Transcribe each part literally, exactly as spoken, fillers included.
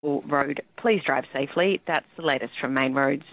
road. Please drive safely. That's the latest from Main Roads.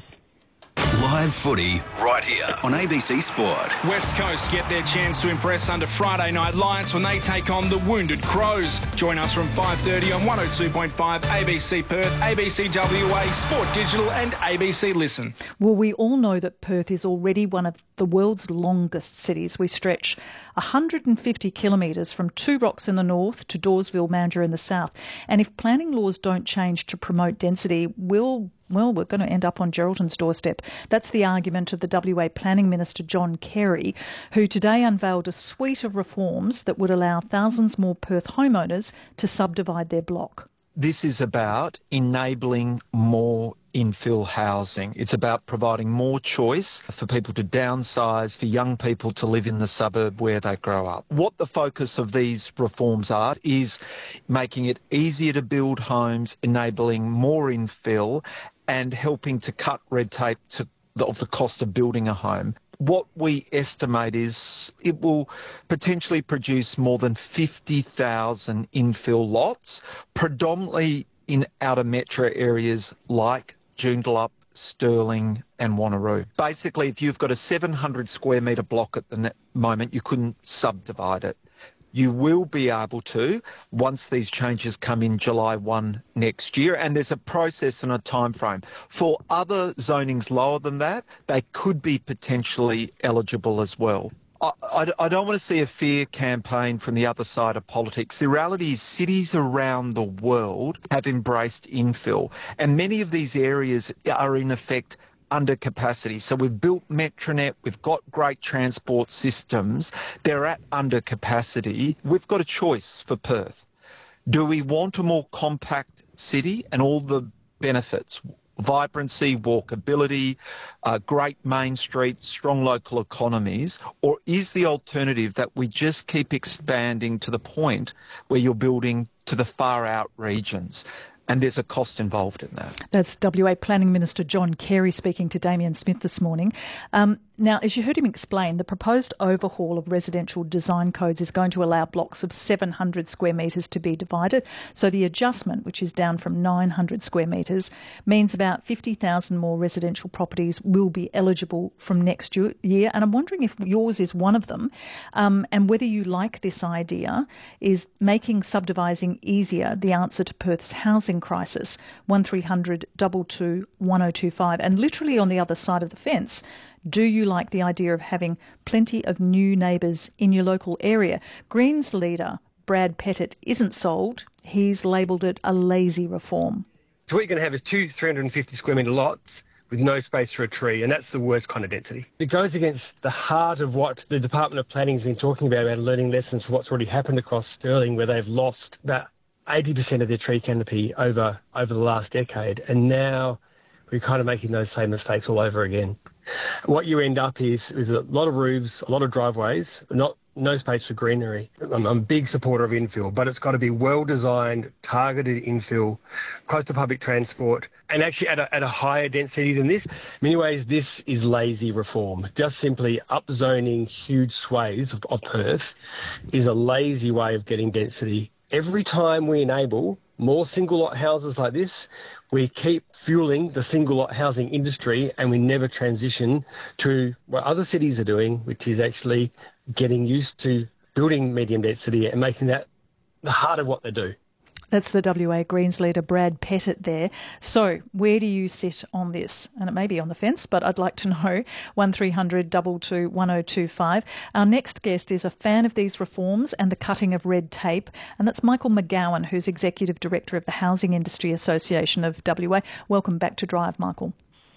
Live footy right here on A B C Sport. West Coast get their chance to impress under Friday Night Lights when they take on the Wounded Crows. Join us from five thirty on one oh two point five A B C Perth, A B C W A, Sport Digital and A B C Listen. Well, we all know that Perth is already one of the world's longest cities. We stretch one hundred fifty kilometres from Two Rocks in the north to Dawesville, Mandurah in the south. And if planning laws don't change to promote density, we'll Well, we're going to end up on Geraldton's doorstep. That's the argument of the W A Planning Minister John Kerry, who today unveiled a suite of reforms that would allow thousands more Perth homeowners to subdivide their block. This is about enabling more infill housing. It's about providing more choice for people to downsize, for young people to live in the suburb where they grow up. What the focus of these reforms are is making it easier to build homes, enabling more infill, and helping to cut red tape to the, of the cost of building a home. What we estimate is it will potentially produce more than fifty thousand infill lots, predominantly in outer metro areas like Joondalup, Stirling and Wanneroo. Basically, if you've got a seven hundred square metre block at the moment, you couldn't subdivide it. You will be able to once these changes come in July first next year, and there's a process and a time frame. For other zonings lower than that, they could be potentially eligible as well. I, I, I don't want to see a fear campaign from the other side of politics. The reality is cities around the world have embraced infill, and many of these areas are in effect under capacity. So we've built Metronet, we've got great transport systems, they're at under capacity. We've got a choice for Perth. Do we want a more compact city and all the benefits? Vibrancy, walkability, uh, great main streets, strong local economies, or is the alternative that we just keep expanding to the point where you're building to the far out regions? And there's a cost involved in that. That's W A Planning Minister John Kerry speaking to Damien Smith this morning. Um, now, as you heard him explain, the proposed overhaul of residential design codes is going to allow blocks of seven hundred square metres to be divided. So the adjustment, which is down from nine hundred square metres, means about fifty thousand more residential properties will be eligible from next year. And I'm wondering if yours is one of them, um, and whether you like this idea. Is making subdividing easier the answer to Perth's housing crisis? one three hundred two two one oh two five. And literally on the other side of the fence, do you like the idea of having plenty of new neighbours in your local area? Greens leader Brad Pettit isn't sold. He's labelled it a lazy reform. So what you're going to have is two three hundred fifty square metre lots with no space for a tree, and that's the worst kind of density. It goes against the heart of what the Department of Planning has been talking about, about learning lessons from what's already happened across Stirling, where they've lost about eighty percent of their tree canopy over, over the last decade, and now we're kind of making those same mistakes all over again. What you end up is, is a lot of roofs, a lot of driveways, not no space for greenery. I'm, I'm a big supporter of infill, but it's got to be well-designed, targeted infill, close to public transport, and actually at a, at a higher density than this. In many ways, this is lazy reform. Just simply upzoning huge swathes of, of Perth is a lazy way of getting density. Every time we enable more single-lot houses like this, we keep fueling the single-lot housing industry, and we never transition to what other cities are doing, which is actually getting used to building medium density and making that the heart of what they do. That's the W A Greens leader Brad Pettit there. So where do you sit on this? And it may be on the fence, but I'd like to know. one three hundred two two one oh two five. Our next guest is a fan of these reforms and the cutting of red tape, and that's Michael McGowan, who's Executive Director of the Housing Industry Association of W A. Welcome back to Drive, Michael.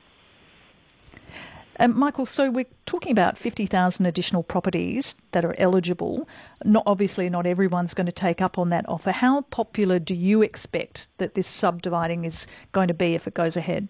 Um, Michael, so we're talking about fifty thousand additional properties that are eligible. Not obviously, not everyone's going to take up on that offer. How popular do you expect that this subdividing is going to be if it goes ahead?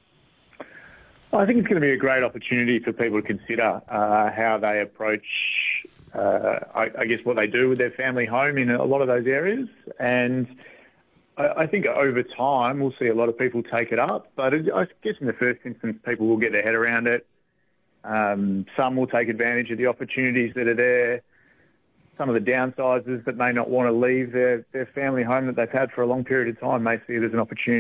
I think it's going to be a great opportunity for people to consider uh, how they approach, uh, I, I guess, what they do with their family home in a lot of those areas. And I, I think over time we'll see a lot of people take it up. But I guess in the first instance, people will get their head around it. Um, some will take advantage of the opportunities that are there. Some of the downsizers that may not want to leave their, their family home that they've had for a long period of time may see it as an opportunity